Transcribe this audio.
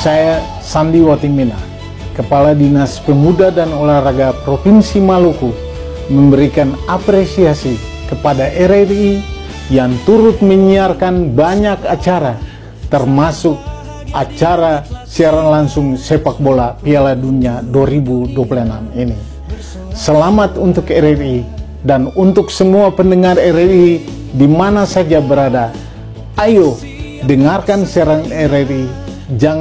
Saya Sandi Watimina, Kepala Dinas Pemuda dan Olahraga Provinsi Maluku, memberikan apresiasi kepada RRI yang turut menyiarkan banyak acara, termasuk acara siaran langsung sepak bola Piala Dunia 2026 ini. Selamat untuk RRI dan untuk semua pendengar RRI di mana saja berada. Ayo dengarkan siaran RRI. Jangan